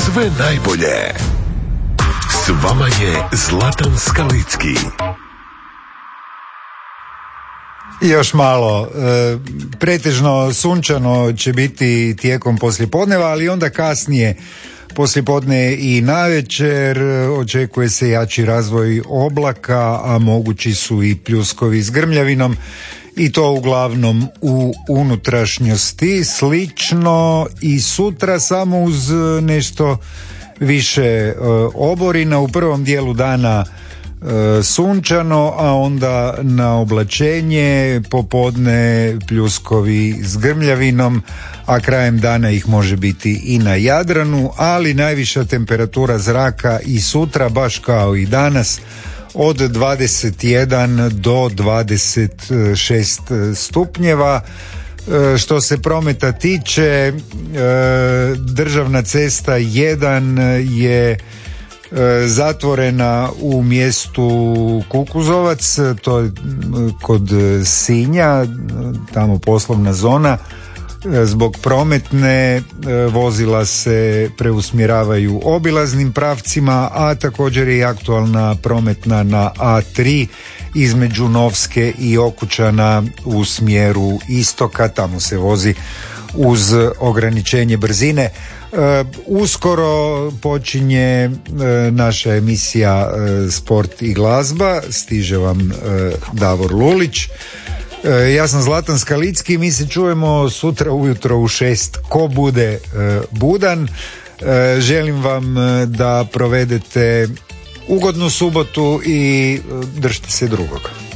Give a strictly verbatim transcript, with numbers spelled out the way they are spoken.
Sve najbolje. S vama je Zlatan Skalicki. Još malo, e, pretežno sunčano će biti tijekom poslijepodneva, ali onda kasnije poslijepodne i navečer očekuje se jači razvoj oblaka, a mogući su i pljuskovi s grmljavinom, i to uglavnom u unutrašnjosti. Slično i sutra, samo uz nešto više e, oborina. U prvom dijelu dana e, sunčano, a onda na oblačenje, popodne pljuskovi s grmljavinom, a krajem dana ih može biti i na Jadranu, ali najviša temperatura zraka i sutra, baš kao i danas, od dvadeset jedan do dvadeset šest stupnjeva. Što se prometa tiče, državna cesta jedan je zatvorena u mjestu Kukuzovac, to je kod Sinja, tamo poslovna zona. Zbog prometne vozila se preusmjeravaju obilaznim pravcima, a također je i aktualna prometna na A tri između Novske i Okučana u smjeru istoka, tamo se vozi uz ograničenje brzine. E, uskoro počinje e, naša emisija e, Sport i glazba, stiže vam e, Davor Lulić. E, ja sam Zlatan Skalicki, mi se čujemo sutra ujutro u šest, ko bude e, budan. E, želim vam e, da provedete ugodnu subotu i e, držite se drugog.